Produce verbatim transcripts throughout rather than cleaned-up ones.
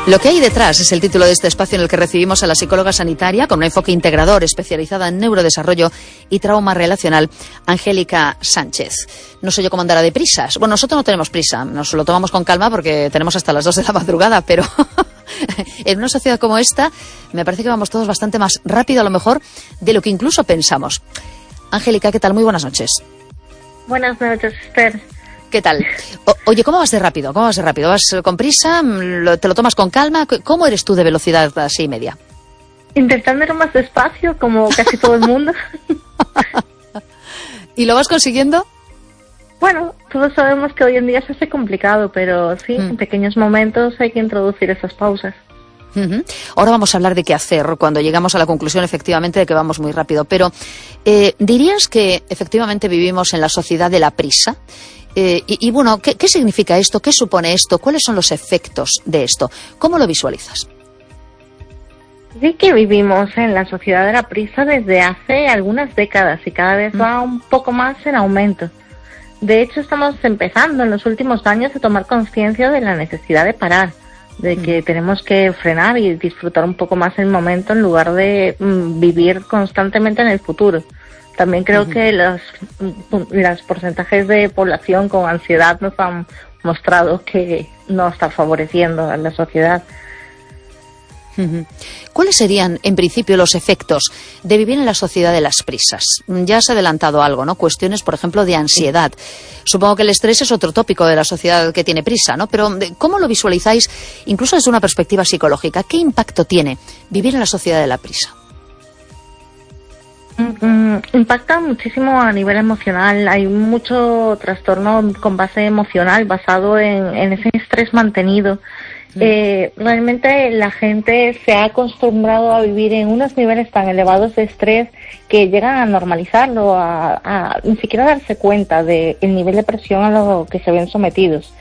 Lo que hay detrás es el título de este espacio en el que recibimos a la psicóloga sanitaria con un enfoque integrador especializada en neurodesarrollo y trauma relacional, Angélica Sánchez. No sé yo cómo andará de prisas. Bueno, nosotros no tenemos prisa, nos lo tomamos con calma porque tenemos hasta las dos de la madrugada, pero en una sociedad como esta me parece que vamos todos bastante más rápido a lo mejor de lo que incluso pensamos. Angélica, ¿qué tal? Muy buenas noches. Buenas noches, Esther. ¿Qué tal? O, oye, ¿cómo vas de rápido? ¿Cómo vas de rápido? ¿Vas con prisa? ¿Te lo tomas con calma? ¿Cómo eres tú de velocidad así media? Intentando ir más despacio, como casi todo el mundo. ¿Y lo vas consiguiendo? Bueno, todos sabemos que hoy en día se hace complicado, pero sí, mm. en pequeños momentos hay que introducir esas pausas. Uh-huh. Ahora vamos a hablar de qué hacer cuando llegamos a la conclusión efectivamente de que vamos muy rápido, pero eh, ¿dirías que efectivamente vivimos en la sociedad de la prisa? Eh, y, y bueno, ¿qué, ¿qué significa esto? ¿Qué supone esto? ¿Cuáles son los efectos de esto? ¿Cómo lo visualizas? Sí que vivimos en la sociedad de la prisa desde hace algunas décadas y cada vez mm. va un poco más en aumento. De hecho, estamos empezando en los últimos años a tomar conciencia de la necesidad de parar, de que mm. tenemos que frenar y disfrutar un poco más el momento en lugar de mm, vivir constantemente en el futuro. También creo uh-huh. que los, los porcentajes de población con ansiedad nos han mostrado que no está favoreciendo a la sociedad. Uh-huh. ¿Cuáles serían, en principio, los efectos de vivir en la sociedad de las prisas? Ya has adelantado algo, ¿no? Cuestiones, por ejemplo, de ansiedad. Supongo que el estrés es otro tópico de la sociedad que tiene prisa, ¿no? Pero, ¿cómo lo visualizáis, incluso desde una perspectiva psicológica? ¿Qué impacto tiene vivir en la sociedad de la prisa? Impacta muchísimo a nivel emocional. Hay mucho trastorno con base emocional basado en, en ese estrés mantenido. Mm. Eh, realmente la gente se ha acostumbrado a vivir en unos niveles tan elevados de estrés que llegan a normalizarlo, a, a ni siquiera darse cuenta del nivel de presión a lo que se ven sometidos.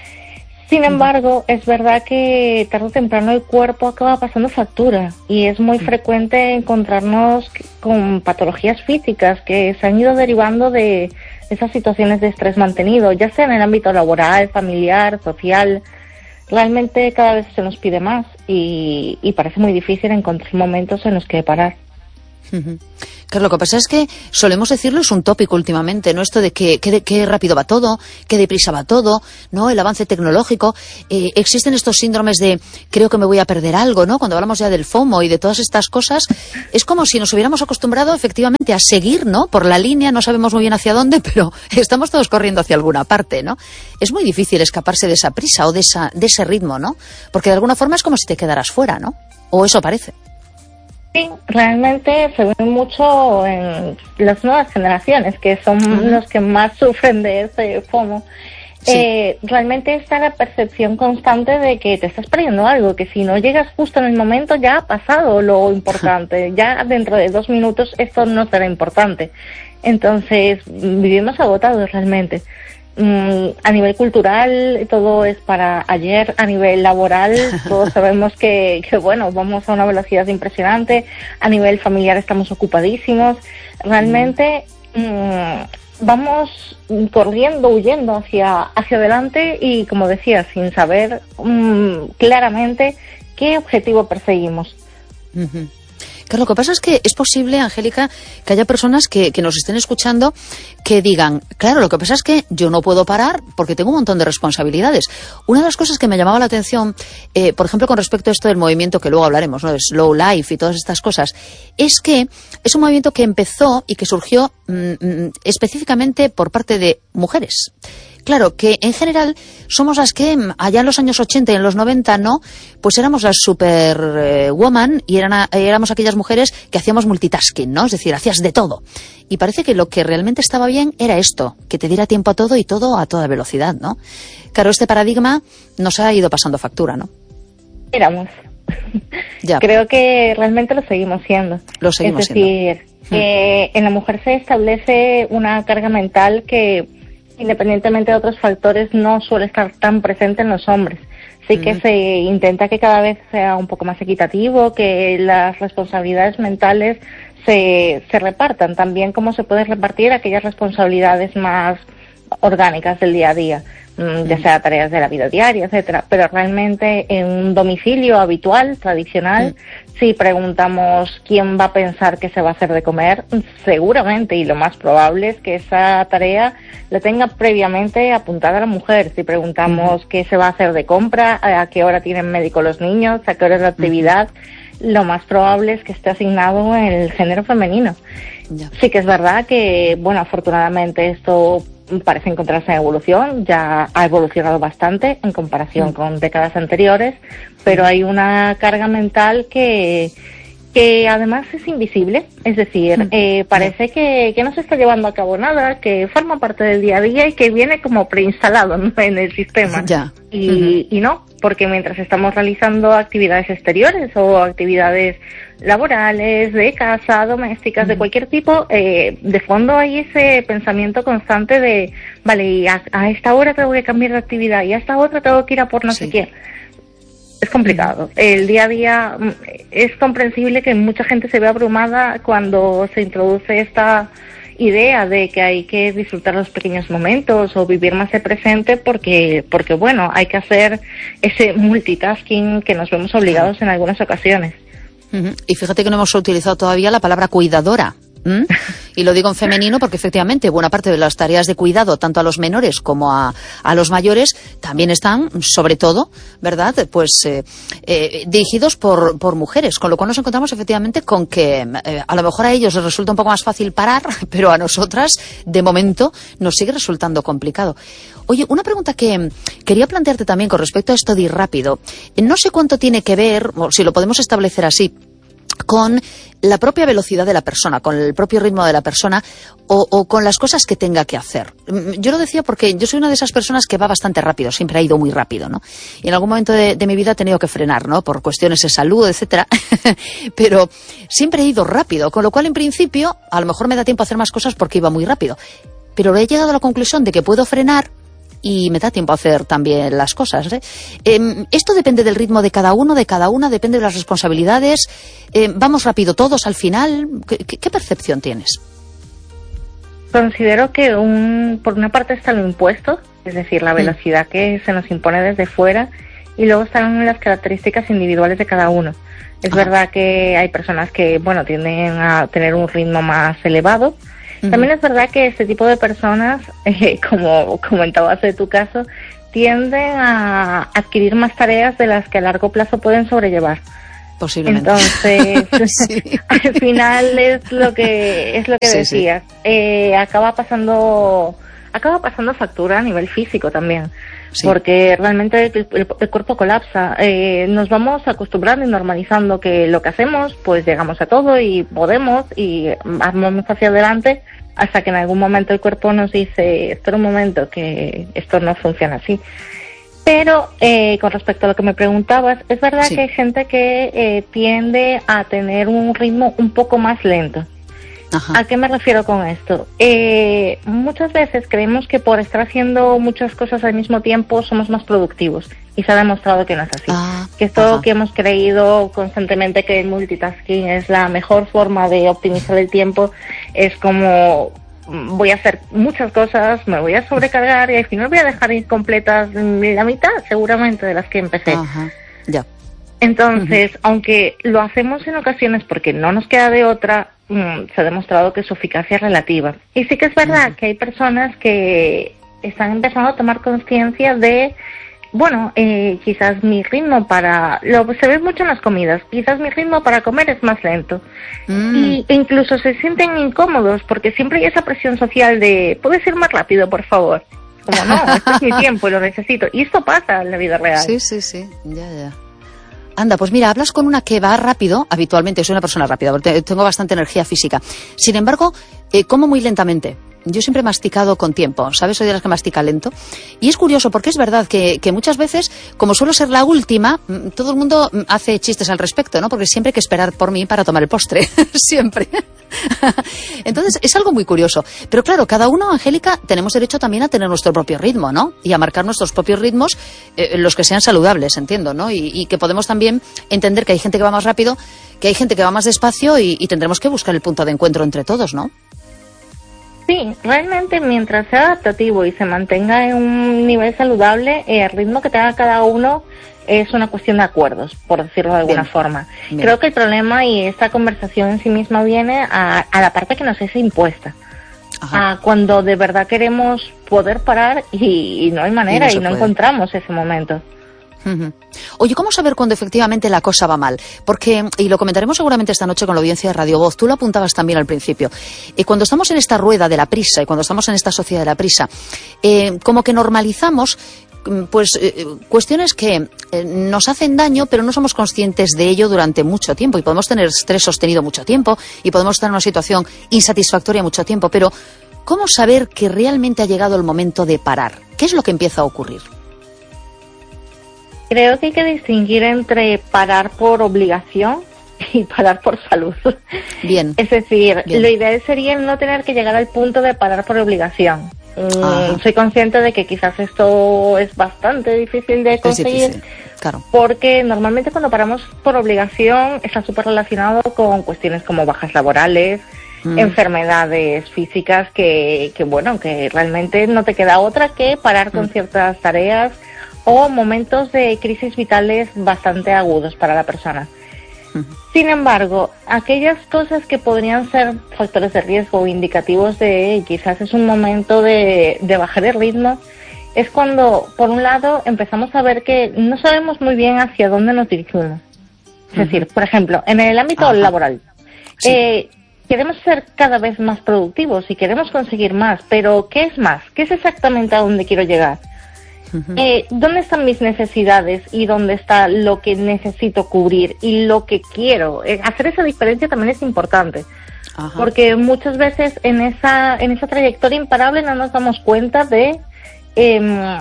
Sin embargo, es verdad que tarde o temprano el cuerpo acaba pasando factura y es muy frecuente encontrarnos con patologías físicas que se han ido derivando de esas situaciones de estrés mantenido, ya sea en el ámbito laboral, familiar, social. Realmente cada vez se nos pide más y, y parece muy difícil encontrar momentos en los que parar. Uh-huh. Claro, lo que pasa es que solemos decirlo, es un tópico últimamente, ¿no? Esto de que, que, que rápido va todo, que deprisa va todo, ¿no? El avance tecnológico. Eh, existen estos síndromes de creo que me voy a perder algo, ¿no? Cuando hablamos ya del FOMO y de todas estas cosas, es como si nos hubiéramos acostumbrado efectivamente a seguir, ¿no? Por la línea, no sabemos muy bien hacia dónde, pero estamos todos corriendo hacia alguna parte, ¿no? Es muy difícil escaparse de esa prisa o de, esa, de ese ritmo, ¿no? Porque de alguna forma es como si te quedaras fuera, ¿no? O eso parece. Sí, realmente se ve mucho en las nuevas generaciones, que son uh-huh. los que más sufren de ese FOMO. Sí. Eh, realmente está la percepción constante de que te estás perdiendo algo, que si no llegas justo en el momento ya ha pasado lo importante, ya dentro de dos minutos esto no será importante. Entonces vivimos agotados realmente. A nivel cultural todo es para ayer, a nivel laboral todos sabemos que, que bueno, vamos a una velocidad impresionante, a nivel familiar estamos ocupadísimos, realmente mmm, vamos corriendo, huyendo hacia, hacia adelante y, como decía, sin saber mmm, claramente qué objetivo perseguimos. Uh-huh. Claro, lo que pasa es que es posible, Angélica, que haya personas que, que nos estén escuchando que digan, claro, lo que pasa es que yo no puedo parar porque tengo un montón de responsabilidades. Una de las cosas que me llamaba la atención, eh, por ejemplo, con respecto a esto del movimiento que luego hablaremos, ¿no? De Slow Life y todas estas cosas, es que es un movimiento que empezó y que surgió mmm, específicamente por parte de mujeres. Claro, que en general somos las que allá en los años ochenta y en los noventa, ¿no? Pues éramos las superwoman eh, y eran a, éramos aquellas mujeres que hacíamos multitasking, ¿no? Es decir, hacías de todo. Y parece que lo que realmente estaba bien era esto, que te diera tiempo a todo y todo a toda velocidad, ¿no? Claro, este paradigma nos ha ido pasando factura, ¿no? Éramos. Ya. Creo que realmente lo seguimos siendo. Lo seguimos siendo. Es decir, siendo. que hmm. en la mujer se establece una carga mental que, independientemente de otros factores, no suele estar tan presente en los hombres. Sí que uh-huh. se intenta que cada vez sea un poco más equitativo, que las responsabilidades mentales se, se repartan, también como se pueden repartir aquellas responsabilidades más orgánicas del día a día, ya sea tareas de la vida diaria, etcétera, pero realmente en un domicilio habitual, tradicional, sí. si preguntamos quién va a pensar que se va a hacer de comer, seguramente, y lo más probable es que esa tarea la tenga previamente apuntada la mujer. Si preguntamos uh-huh. qué se va a hacer de compra, a qué hora tienen médico los niños, a qué hora es la actividad, uh-huh. lo más probable es que esté asignado en el género femenino. Ya. Sí que es verdad que, bueno, afortunadamente esto parece encontrarse en evolución, ya ha evolucionado bastante en comparación mm. con décadas anteriores, pero hay una carga mental que que además es invisible, es decir, mm. eh, parece que, que no se está llevando a cabo nada, que forma parte del día a día y que viene como preinstalado, ¿no?, en el sistema. Ya. Y, uh-huh. y no, porque mientras estamos realizando actividades exteriores o actividades laborales, de casa, domésticas, uh-huh. de cualquier tipo, eh, de fondo hay ese pensamiento constante de, vale, y a, a esta hora tengo que cambiar de actividad y a esta otra tengo que ir a por no sí. sé quién. Es complicado. El día a día es comprensible que mucha gente se vea abrumada cuando se introduce esta idea de que hay que disfrutar los pequeños momentos o vivir más el presente porque, porque bueno, hay que hacer ese multitasking que nos vemos obligados en algunas ocasiones. Uh-huh. Y fíjate que no hemos utilizado todavía la palabra cuidadora. ¿Mm? Y lo digo en femenino porque efectivamente buena parte de las tareas de cuidado, tanto a los menores como a, a los mayores, también están, sobre todo, ¿verdad?, pues eh, eh, dirigidos por, por mujeres, con lo cual nos encontramos efectivamente con que eh, a lo mejor a ellos les resulta un poco más fácil parar, pero a nosotras, de momento, nos sigue resultando complicado. Oye, una pregunta que quería plantearte también con respecto a esto de ir rápido. No sé cuánto tiene que ver, o si lo podemos establecer así, con la propia velocidad de la persona, con el propio ritmo de la persona o, o con las cosas que tenga que hacer. Yo lo decía porque yo soy una de esas personas que va bastante rápido, siempre ha ido muy rápido, ¿no? Y en algún momento de, de mi vida he tenido que frenar, ¿no?, por cuestiones de salud, etcétera. Pero siempre he ido rápido, con lo cual en principio a lo mejor me da tiempo a hacer más cosas porque iba muy rápido. Pero he llegado a la conclusión de que puedo frenar y me da tiempo a hacer también las cosas, ¿eh? Eh, esto depende del ritmo de cada uno, de cada una, depende de las responsabilidades. Eh, ¿Vamos rápido todos al final? ¿Qué, qué, qué percepción tienes? Considero que un, por una parte está lo impuesto, es decir, la velocidad mm. que se nos impone desde fuera, y luego están las características individuales de cada uno. Es Ajá. verdad que hay personas que, bueno, tienden a tener un ritmo más elevado. Uh-huh. También es verdad que este tipo de personas, eh, como comentabas de tu caso, tienden a adquirir más tareas de las que a largo plazo pueden sobrellevar. Posiblemente. Entonces, sí. al final es lo que es lo que sí, decías. Sí. Eh, acaba pasando, acaba pasando factura a nivel físico también. Sí. Porque realmente el, el, el cuerpo colapsa. Eh, nos vamos acostumbrando y normalizando que lo que hacemos, pues llegamos a todo y podemos y vamos hacia adelante hasta que en algún momento el cuerpo nos dice, espera un momento, que esto no funciona así. Pero eh, con respecto a lo que me preguntabas, es verdad sí. que hay gente que eh, tiende a tener un ritmo un poco más lento. Ajá. ¿A qué me refiero con esto? Eh, muchas veces creemos que por estar haciendo muchas cosas al mismo tiempo somos más productivos y se ha demostrado que no es así. Ah, que esto ajá. que hemos creído constantemente que el multitasking es la mejor forma de optimizar el tiempo es como voy a hacer muchas cosas, me voy a sobrecargar y al final voy a dejar incompletas la mitad seguramente de las que empecé. Ajá. Ya. Entonces, uh-huh. aunque lo hacemos en ocasiones porque no nos queda de otra, mmm, se ha demostrado que su eficacia es relativa. Y sí que es verdad uh-huh. que hay personas que están empezando a tomar conciencia de, bueno, eh, quizás mi ritmo para, lo se ve mucho en las comidas, quizás mi ritmo para comer es más lento. Mm. Y incluso se sienten incómodos porque siempre hay esa presión social de, ¿puedes ir más rápido, por favor? Como no, este es mi tiempo y lo necesito. Y esto pasa en la vida real. Sí, sí, sí, ya, ya. Anda, pues mira, hablas con una que va rápido, habitualmente soy una persona rápida, porque tengo bastante energía física. Sin embargo, eh, como muy lentamente. Yo siempre he masticado con tiempo, ¿sabes? Soy de las que mastica lento. Y es curioso porque es verdad que, que muchas veces, como suelo ser la última, todo el mundo hace chistes al respecto, ¿no? Porque siempre hay que esperar por mí para tomar el postre. Siempre. Entonces, es algo muy curioso. Pero claro, cada uno, Angélica, tenemos derecho también a tener nuestro propio ritmo, ¿no? Y a marcar nuestros propios ritmos, eh, los que sean saludables, entiendo, ¿no? Y, y que podemos también entender que hay gente que va más rápido, que hay gente que va más despacio y, y tendremos que buscar el punto de encuentro entre todos, ¿no? Sí, realmente mientras sea adaptativo y se mantenga en un nivel saludable, eh, el ritmo que tenga cada uno es una cuestión de acuerdos, por decirlo de alguna Bien. forma. Bien. Creo que el problema y esta conversación en sí misma viene a, a la parte que nos es impuesta. Ajá. A cuando de verdad queremos poder parar y, y no hay manera Y no y se no puede. encontramos ese momento. Ujú. Oye, ¿cómo saber cuando efectivamente la cosa va mal? Porque, y lo comentaremos seguramente esta noche con la audiencia de Radio Voz, tú lo apuntabas también al principio, y cuando estamos en esta rueda de la prisa y cuando estamos en esta sociedad de la prisa, eh, como que normalizamos pues eh, cuestiones que eh, nos hacen daño, pero no somos conscientes de ello durante mucho tiempo, y podemos tener estrés sostenido mucho tiempo y podemos estar en una situación insatisfactoria mucho tiempo, pero ¿cómo saber que realmente ha llegado el momento de parar? ¿Qué es lo que empieza a ocurrir? Creo que hay que distinguir entre parar por obligación y parar por salud. Bien. Es decir, Bien. lo ideal sería no tener que llegar al punto de parar por obligación. Ajá. Mm, soy consciente de que quizás esto es bastante difícil de Es conseguir, difícil, claro. porque normalmente cuando paramos por obligación está súper relacionado con cuestiones como bajas laborales, Mm. enfermedades físicas que, que, bueno, que realmente no te queda otra que parar con Mm. ciertas tareas o momentos de crisis vitales bastante agudos para la persona. Ujú. Sin embargo, aquellas cosas que podrían ser factores de riesgo o indicativos de quizás es un momento de, de bajar el ritmo, es cuando, por un lado, empezamos a ver que no sabemos muy bien hacia dónde nos dirigimos. Es Ujú. decir, por ejemplo, en el ámbito Ajá. laboral, Sí. eh, queremos ser cada vez más productivos y queremos conseguir más, pero ¿qué es más? ¿Qué es exactamente a dónde quiero llegar? Ujú. Eh, ¿Dónde están mis necesidades y dónde está lo que necesito cubrir y lo que quiero? Eh, hacer esa diferencia también es importante, Ajá. porque muchas veces en esa en esa trayectoria imparable no nos damos cuenta de eh,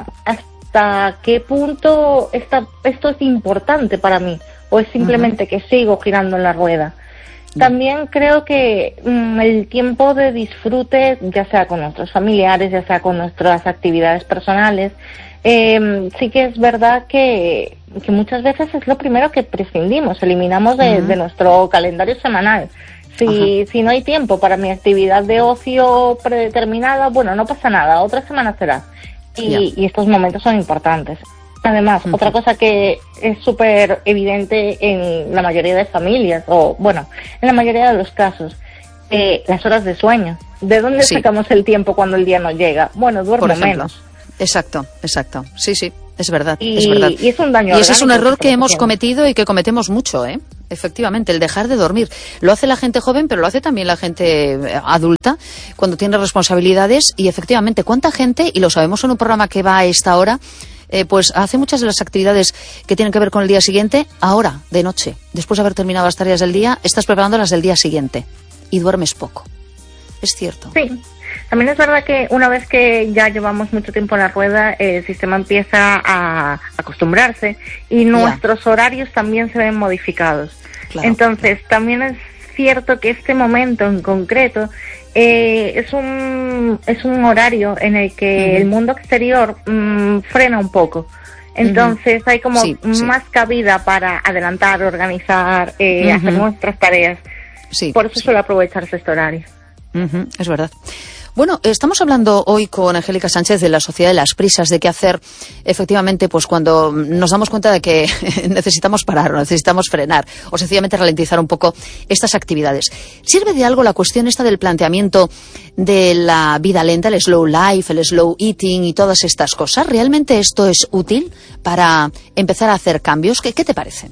hasta qué punto esta, esto es importante para mí o es simplemente uh-huh. que sigo girando en la rueda. Uh-huh. También creo que mm, el tiempo de disfrute, ya sea con nuestros familiares, ya sea con nuestras actividades personales, Eh, sí que es verdad que, que muchas veces es lo primero que prescindimos, eliminamos de, uh-huh. de nuestro calendario semanal. Si, uh-huh. si no hay tiempo para mi actividad de ocio predeterminada, bueno, no pasa nada, otra semana será. Y, yeah. y estos momentos son importantes. Además, uh-huh. otra cosa que es súper evidente en la mayoría de familias, o bueno, en la mayoría de los casos, eh, las horas de sueño. ¿De dónde sí. sacamos el tiempo cuando el día no llega? Bueno, duermo menos. Exacto, exacto. Sí, sí, es verdad, y, es verdad. Y es un daño Y ese es un error que hemos haciendo. cometido y que cometemos mucho, ¿eh? Efectivamente, el dejar de dormir. Lo hace la gente joven, pero lo hace también la gente adulta cuando tiene responsabilidades. Y efectivamente, ¿cuánta gente, y lo sabemos en un programa que va a esta hora, eh, pues hace muchas de las actividades que tienen que ver con el día siguiente, ahora, de noche, después de haber terminado las tareas del día, estás preparando las del día siguiente y duermes poco. Es cierto. Sí. También es verdad que una vez que ya llevamos mucho tiempo en la rueda, el sistema empieza a acostumbrarse y nuestros yeah. horarios también se ven modificados. Claro. Entonces, también es cierto que este momento en concreto eh, es un es un horario en el que uh-huh. el mundo exterior mmm, frena un poco. Entonces, uh-huh. hay como sí, sí. más cabida para adelantar, organizar, eh, uh-huh. hacer nuestras tareas. Sí, Por eso sí. suele aprovecharse este horario. Uh-huh. Es verdad. Bueno, estamos hablando hoy con Angélica Sánchez de la Sociedad de las Prisas, de qué hacer efectivamente pues cuando nos damos cuenta de que necesitamos parar o necesitamos frenar o sencillamente ralentizar un poco estas actividades. ¿Sirve de algo la cuestión esta del planteamiento de la vida lenta, el slow life, el slow eating y todas estas cosas? ¿Realmente esto es útil para empezar a hacer cambios? ¿Qué, qué te parece?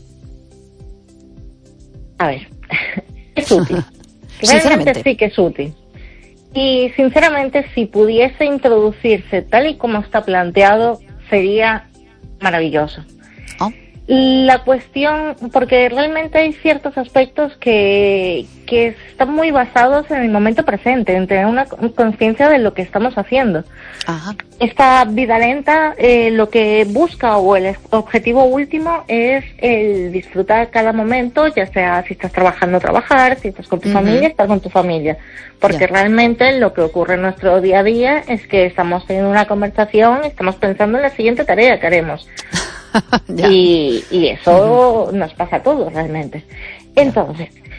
A ver, es útil. Realmente sí que es útil. Y sinceramente, si pudiese introducirse tal y como está planteado, sería maravilloso. Oh. La cuestión, porque realmente hay ciertos aspectos que, que están muy basados en el momento presente, en tener una conciencia de lo que estamos haciendo. Ajá. Esta vida lenta, eh, lo que busca o el objetivo último es el disfrutar cada momento, ya sea si estás trabajando, trabajar, si estás con tu uh-huh. familia, estar con tu familia. Porque yeah. realmente lo que ocurre en nuestro día a día es que estamos teniendo una conversación, estamos pensando en la siguiente tarea que haremos. y, y eso uh-huh. nos pasa a todos realmente. Entonces,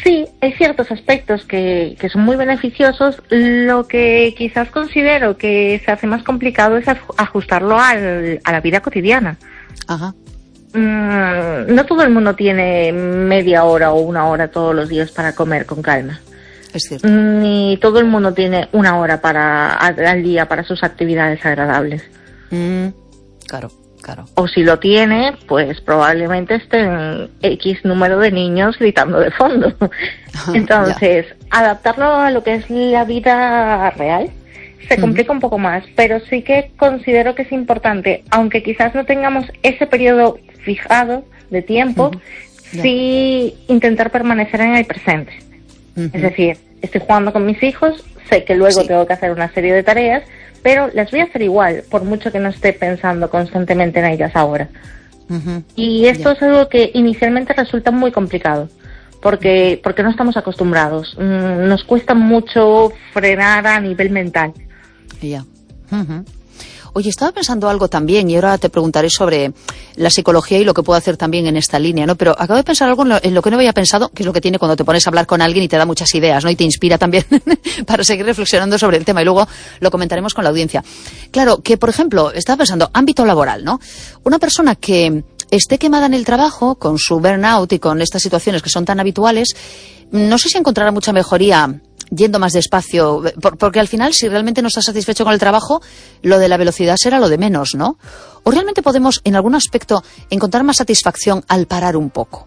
sí, hay ciertos aspectos que, que son muy beneficiosos. Lo que quizás considero que se hace más complicado es ajustarlo al, a la vida cotidiana. Ajá. Mm, no todo el mundo tiene media hora o una hora todos los días para comer con calma. Es cierto. Ni todo el mundo tiene una hora para al día para sus actividades agradables. Mm, claro. Claro. O si lo tiene, pues probablemente estén X número de niños gritando de fondo. Entonces, adaptarlo a lo que es la vida real se complica uh-huh. un poco más, pero sí que considero que es importante, aunque quizás no tengamos ese periodo fijado de tiempo, uh-huh. sí intentar permanecer en el presente. Uh-huh. Es decir, estoy jugando con mis hijos, sé que luego sí. tengo que hacer una serie de tareas, pero las voy a hacer igual, por mucho que no esté pensando constantemente en ellas ahora. Uh-huh. Y esto yeah. es algo que inicialmente resulta muy complicado, porque porque no estamos acostumbrados. Mm, nos cuesta mucho frenar a nivel mental. Ya. Yeah. Uh-huh. Oye, estaba pensando algo también, y ahora te preguntaré sobre la psicología y lo que puedo hacer también en esta línea, ¿no? Pero acabo de pensar algo en lo, en lo que no había pensado, que es lo que tiene cuando te pones a hablar con alguien y te da muchas ideas, ¿no? Y te inspira también para seguir reflexionando sobre el tema, y luego lo comentaremos con la audiencia. Claro, que por ejemplo, estaba pensando, ámbito laboral, ¿no? Una persona que esté quemada en el trabajo, con su burnout y con estas situaciones que son tan habituales, no sé si encontrará mucha mejoría yendo más despacio, porque al final, si realmente no estás satisfecho con el trabajo, lo de la velocidad será lo de menos, ¿no? ¿O realmente podemos, en algún aspecto, encontrar más satisfacción al parar un poco?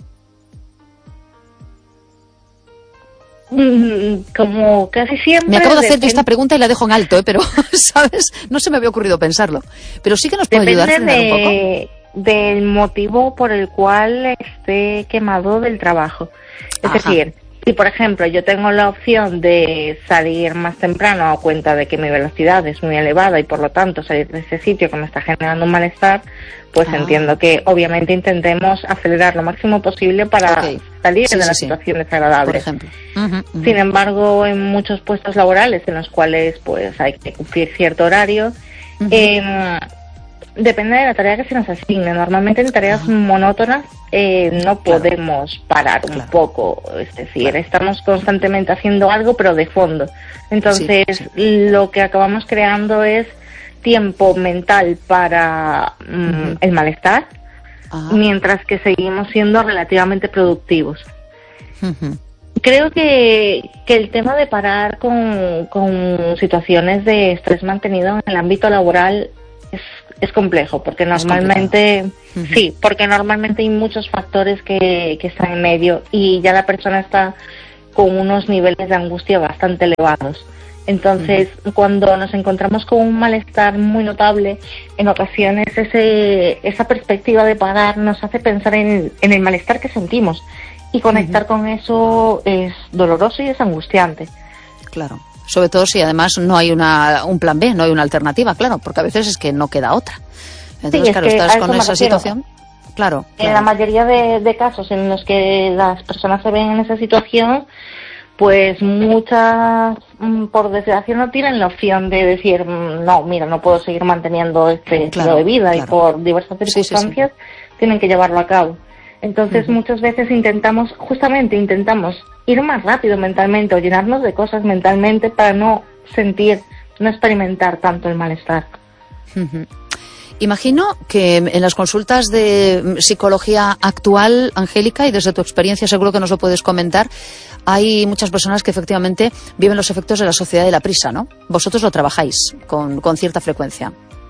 Como casi siempre... Me acabo de hacer yo esta pregunta y la dejo en alto, ¿eh? Pero, ¿sabes? No se me había ocurrido pensarlo. Pero sí que nos puede ayudar a frenar un poco. Del motivo por el cual esté quemado del trabajo. Es Ajá. decir... Si, por ejemplo, yo tengo la opción de salir más temprano a cuenta de que mi velocidad es muy elevada y, por lo tanto, salir de ese sitio que me está generando un malestar, pues ah. entiendo que, obviamente, intentemos acelerar lo máximo posible para okay. salir sí, de sí, la sí. situación desagradable. Por ejemplo. Uh-huh, uh-huh. Sin embargo, en muchos puestos laborales en los cuales pues hay que cumplir cierto horario, uh-huh. eh, depende de la tarea que se nos asigne. Normalmente en tareas uh-huh. monótonas eh, no claro. podemos parar un claro. poco. Es decir, claro. estamos constantemente haciendo algo, pero de fondo. Entonces, sí, sí. lo que acabamos creando es tiempo mental para mm, uh-huh. el malestar, uh-huh. mientras que seguimos siendo relativamente productivos. Uh-huh. Creo que, que el tema de parar con, con situaciones de estrés mantenido en el ámbito laboral es Es complejo, porque normalmente, uh-huh. sí, porque normalmente hay muchos factores que, que están en medio y ya la persona está con unos niveles de angustia bastante elevados. Entonces, uh-huh. cuando nos encontramos con un malestar muy notable, en ocasiones ese, esa perspectiva de parar nos hace pensar en, en el malestar que sentimos, y conectar uh-huh. con eso es doloroso y es angustiante. Claro. Sobre todo si además no hay una, un plan B, no hay una alternativa, claro, porque a veces es que no queda otra. Entonces, sí, claro, estás con esa situación. Claro, claro. En la mayoría de, de casos en los que las personas se ven en esa situación, pues muchas, por desgracia, no tienen la opción de decir, no, mira, no puedo seguir manteniendo este claro, estilo de vida, claro. y por diversas circunstancias sí, sí, sí. tienen que llevarlo a cabo. Entonces, uh-huh. muchas veces intentamos, justamente intentamos ir más rápido mentalmente o llenarnos de cosas mentalmente para no sentir, no experimentar tanto el malestar. Uh-huh. Imagino que en las consultas de psicología actual, Angélica, y desde tu experiencia seguro que nos lo puedes comentar, hay muchas personas que efectivamente viven los efectos de la sociedad de la prisa, ¿no? Vosotros lo trabajáis con, con cierta frecuencia.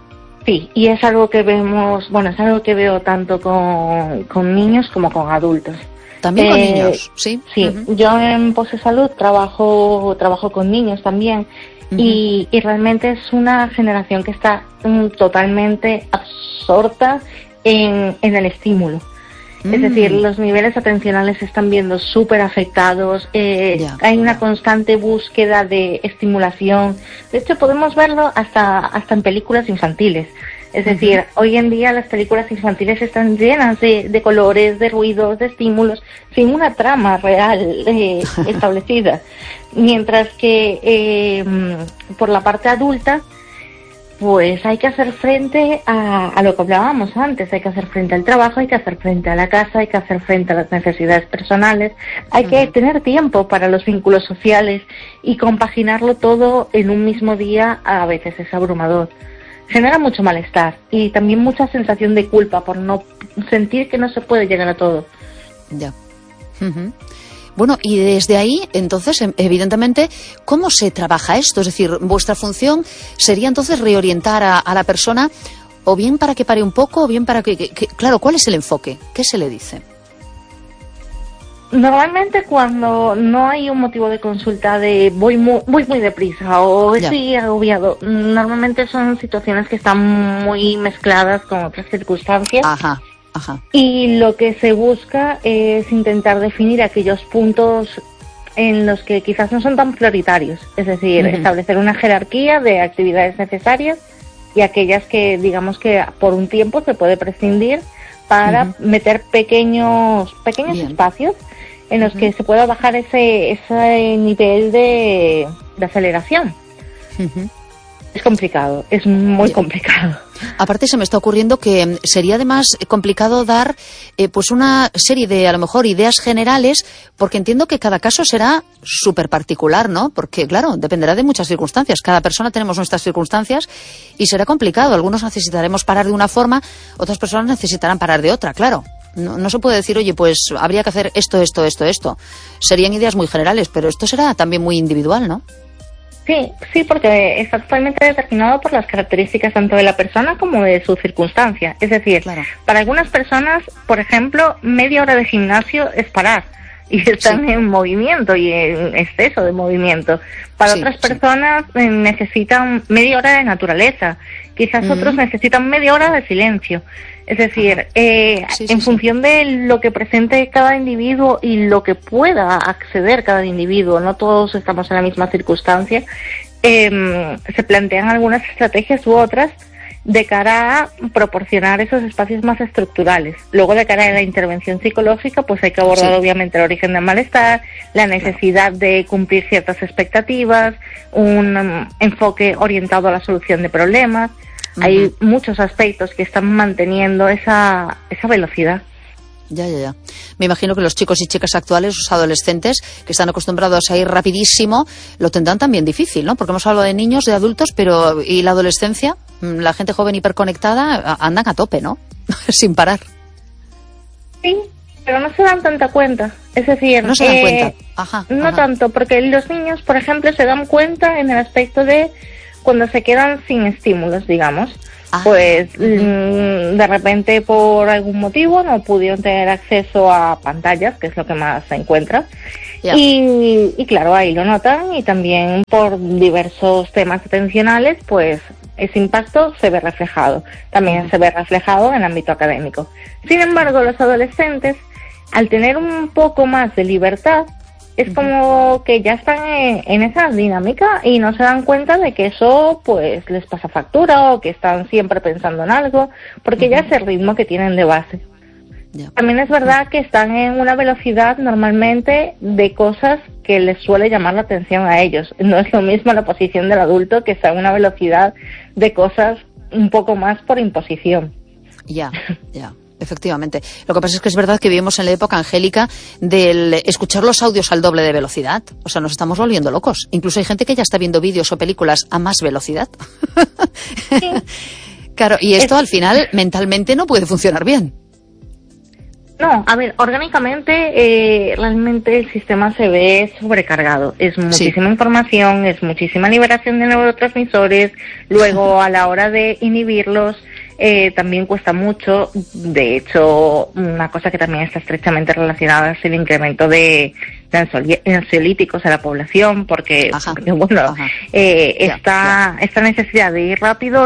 Sí, y es algo que vemos, bueno, es algo que veo tanto con, con niños como con adultos. También con eh, niños, sí. Sí, uh-huh. yo en Pose Salud trabajo, trabajo con niños también. Uh-huh. Y, y realmente es una generación que está um, totalmente absorta en, en el estímulo. Mm. Es decir, los niveles atencionales se están viendo súper afectados, eh, yeah, hay una yeah. constante búsqueda de estimulación. De hecho, podemos verlo hasta, hasta en películas infantiles. Es decir, uh-huh. hoy en día las películas infantiles están llenas de, de colores, de ruidos, de estímulos, sin una trama real eh, establecida. Mientras que eh, por la parte adulta pues hay que hacer frente a, a lo que hablábamos antes, hay que hacer frente al trabajo, hay que hacer frente a la casa, hay que hacer frente a las necesidades personales, hay que uh-huh. tener tiempo para los vínculos sociales y compaginarlo todo en un mismo día a veces es abrumador. Genera mucho malestar y también mucha sensación de culpa por no sentir que no se puede llegar a todo. Ya. Uh-huh. Bueno, y desde ahí, entonces, evidentemente, ¿cómo se trabaja esto? Es decir, vuestra función sería entonces reorientar a, a la persona, o bien para que pare un poco, o bien para que, que, que... Claro, ¿cuál es el enfoque? ¿Qué se le dice? Normalmente cuando no hay un motivo de consulta de voy muy, voy muy deprisa o estoy agobiado, normalmente son situaciones que están muy mezcladas con otras circunstancias. Ajá. Ajá. Y lo que se busca es intentar definir aquellos puntos en los que quizás no son tan prioritarios, es decir, uh-huh. establecer una jerarquía de actividades necesarias y aquellas que digamos que por un tiempo se puede prescindir para uh-huh. meter pequeños pequeños Bien. espacios en los uh-huh. que se pueda bajar ese ese nivel de, de aceleración. Uh-huh. Es complicado, es muy Bien. complicado. Aparte se me está ocurriendo que sería además complicado dar eh, pues una serie de, a lo mejor, ideas generales, porque entiendo que cada caso será súper particular, ¿no? Porque, claro, dependerá de muchas circunstancias. Cada persona tenemos nuestras circunstancias y será complicado. Algunos necesitaremos parar de una forma, otras personas necesitarán parar de otra, claro. No, no se puede decir, oye, pues habría que hacer esto, esto, esto, esto. Serían ideas muy generales, pero esto será también muy individual, ¿no? Sí, sí, porque está totalmente determinado por las características tanto de la persona como de su circunstancia. Es decir, claro. para algunas personas, por ejemplo, media hora de gimnasio es parar y están sí. en movimiento y en exceso de movimiento. Para sí, otras personas sí. necesitan media hora de naturaleza, quizás uh-huh. otros necesitan media hora de silencio. Es decir, eh, sí, sí, en sí. función de lo que presente cada individuo y lo que pueda acceder cada individuo, no todos estamos en la misma circunstancia, eh, se plantean algunas estrategias u otras de cara a proporcionar esos espacios más estructurales. Luego, de cara a la intervención psicológica, pues hay que abordar sí. obviamente el origen del malestar, la necesidad de cumplir ciertas expectativas, un um, enfoque orientado a la solución de problemas. Hay uh-huh. muchos aspectos que están manteniendo esa esa velocidad. Ya, ya, ya. Me imagino que los chicos y chicas actuales, los adolescentes, que están acostumbrados a ir rapidísimo, lo tendrán también difícil, ¿no? Porque hemos hablado de niños, de adultos, pero ¿y la adolescencia? La gente joven hiperconectada andan a tope, ¿no? Sin parar. Sí, pero no se dan tanta cuenta. Es decir, no se dan eh, cuenta. Ajá, no ajá. tanto, porque los niños, por ejemplo, se dan cuenta en el aspecto de cuando se quedan sin estímulos, digamos. Ah, pues uh-huh. de repente por algún motivo no pudieron tener acceso a pantallas, que es lo que más se encuentra. Yeah. Y, y claro, ahí lo notan, y también por diversos temas atencionales, pues ese impacto se ve reflejado. También uh-huh. se ve reflejado en el ámbito académico. Sin embargo, los adolescentes, al tener un poco más de libertad, es como que ya están en, en esa dinámica y no se dan cuenta de que eso pues les pasa factura, o que están siempre pensando en algo, porque uh-huh. ya es el ritmo que tienen de base. Yeah. También es verdad que están en una velocidad normalmente de cosas que les suele llamar la atención a ellos. No es lo mismo la posición del adulto, que está en una velocidad de cosas un poco más por imposición. Ya, yeah, ya. Yeah. Efectivamente. Lo que pasa es que es verdad que vivimos en la época, Angélica, del escuchar los audios al doble de velocidad. O sea, nos estamos volviendo locos. Incluso hay gente que ya está viendo vídeos o películas a más velocidad. Sí. Claro, y esto es... al final mentalmente no puede funcionar bien. No, a ver, orgánicamente eh, realmente el sistema se ve sobrecargado. Es muchísima sí. información, es muchísima liberación de neurotransmisores. Luego, a la hora de inhibirlos, Eh, también cuesta mucho. De hecho, una cosa que también está estrechamente relacionada es el incremento de, de ansiolíticos a la población, porque, porque bueno, eh, esta, esta necesidad de ir rápido